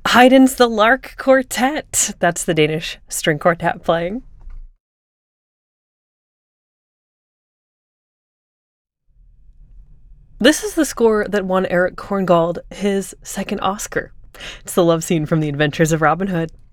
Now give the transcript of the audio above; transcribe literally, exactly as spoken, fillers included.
Haydn's The Lark Quartet. That's the Danish string quartet playing. This is the score that won Eric Korngold his second Oscar. It's the love scene from The Adventures of Robin Hood.